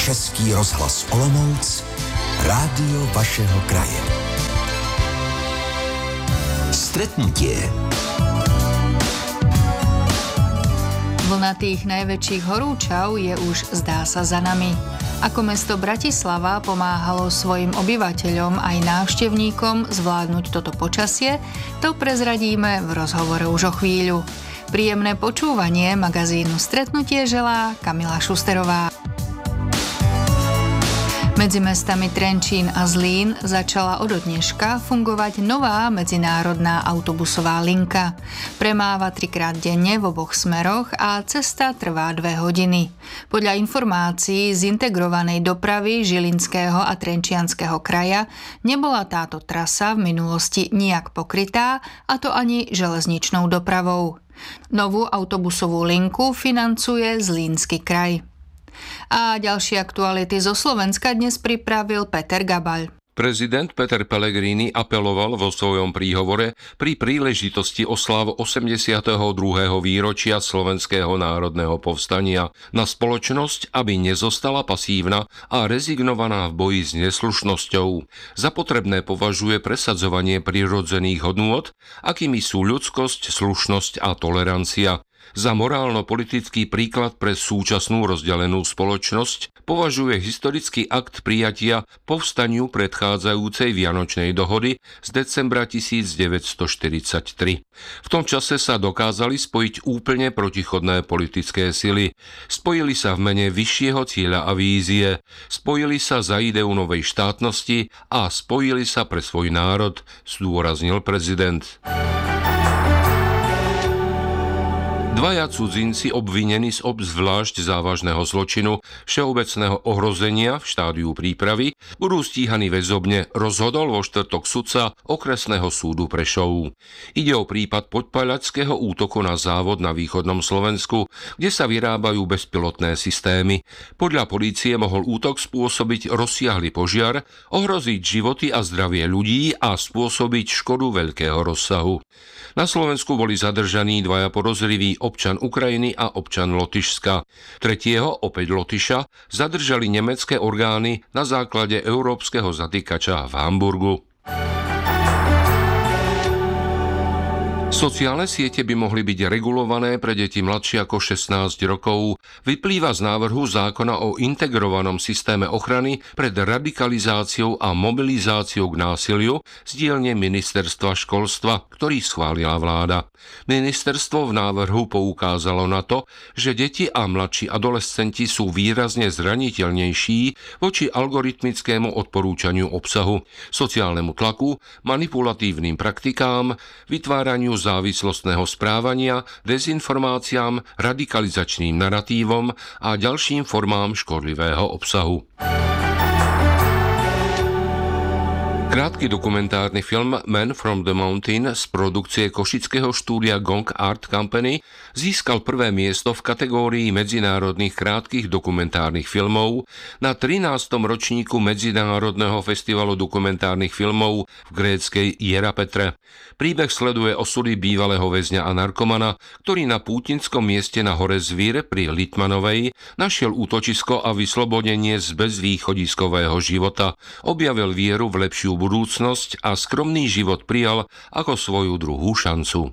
Český rozhlas Olomouc, rádio vašeho kraje. Stretnutie. Vlna tých najväčších horúčav je už zdá sa za nami. Ako mesto Bratislava pomáhalo svojim obyvateľom aj návštevníkom zvládnuť toto počasie, to prezradíme v rozhovore už o chvíľu. Príjemné počúvanie magazínu Stretnutie želá Kamila Šusterová. Medzi mestami Trenčín a Zlín začala od dneška fungovať nová medzinárodná autobusová linka. Premáva 3-krát denne v oboch smeroch a cesta trvá 2 hodiny. Podľa informácií z integrovanej dopravy Žilinského a Trenčianskeho kraja nebola táto trasa v minulosti nijak pokrytá, a to ani železničnou dopravou. Novú autobusovú linku financuje Zlínsky kraj. A ďalšie aktuality zo Slovenska dnes pripravil Peter Gabaľ. Prezident Peter Pellegrini apeloval vo svojom príhovore pri príležitosti osláv 82. výročia Slovenského národného povstania na spoločnosť, aby nezostala pasívna a rezignovaná v boji s neslušnosťou. Za potrebné považuje presadzovanie prirodzených hodnôt, akými sú ľudskosť, slušnosť a tolerancia. Za morálno-politický príklad pre súčasnú rozdelenú spoločnosť považuje historický akt prijatia povstaniu predchádzajúcej Vianočnej dohody z decembra 1943. V tom čase sa dokázali spojiť úplne protichodné politické sily. Spojili sa v mene vyššieho cieľa a vízie, spojili sa za ideu novej štátnosti a spojili sa pre svoj národ, zdôraznil prezident. Dvaja cudzinci obvinení z obzvlášť závažného zločinu všeobecného ohrozenia v štádiu prípravy budú stíhaní väzobne, rozhodol vo štvrtok sudca okresného súdu Prešov. Ide o prípad podpaľačského útoku na závod na východnom Slovensku, kde sa vyrábajú bezpilotné systémy. Podľa polície mohol útok spôsobiť rozsiahly požiar, ohroziť životy a zdravie ľudí a spôsobiť škodu veľkého rozsahu. Na Slovensku boli zadržaní dvaja podozriví, občan Ukrajiny a občan Lotyšska. Tretieho, opäť Lotyša, zadržali nemecké orgány na základe európskeho zatýkača v Hamburgu. Sociálne siete by mohli byť regulované pre deti mladšie ako 16 rokov. Vyplýva z návrhu zákona o integrovanom systéme ochrany pred radikalizáciou a mobilizáciou k násiliu z dielne Ministerstva školstva, ktorý schválila vláda. Ministerstvo v návrhu poukázalo na to, že deti a mladší adolescenti sú výrazne zraniteľnejší voči algoritmickému odporúčaniu obsahu, sociálnemu tlaku, manipulatívnym praktikám, vytváraniu závislostného správania, dezinformáciám, radikalizačným naratívom a ďalším formám škodlivého obsahu. Krátky dokumentárny film Man from the Mountain z produkcie košického štúdia Gong Art Company získal prvé miesto v kategórii medzinárodných krátkych dokumentárnych filmov na 13. ročníku Medzinárodného festivalu dokumentárnych filmov v gréckej Hierapetre. Príbeh sleduje osudy bývalého väzňa a narkomana, ktorý na pútinskom mieste na hore Zvír pri Litmanovej našiel útočisko a vyslobodenie z bezvýchodiskového života, objavil vieru v lepšiu budúcnosť a skromný život prijal ako svoju druhú šancu.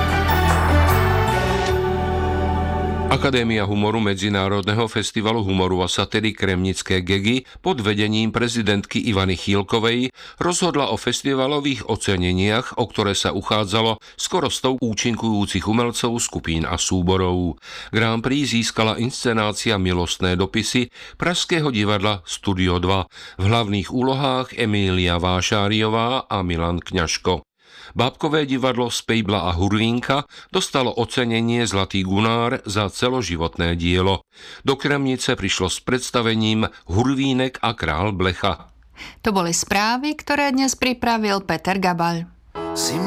Akadémia humoru Medzinárodného festivalu humoru a satíry Kremnické gegy pod vedením prezidentky Ivany Chýlkovej rozhodla o festivalových oceneniach, o ktoré sa uchádzalo skoro 100 účinkujúcich umelcov, skupín a súborov. Grand Prix získala inscenácia Milostné dopisy Pražského divadla Studio 2. V hlavných úlohách Emília Vášáriová a Milan Kňažko. Bábkové divadlo Spejbla a Hurvínka dostalo ocenenie Zlatý Gunár za celoživotné dielo. Do Kremnice prišlo s predstavením Hurvínek a král Blecha. To boli správy, ktoré dnes pripravil Peter Gabaľ.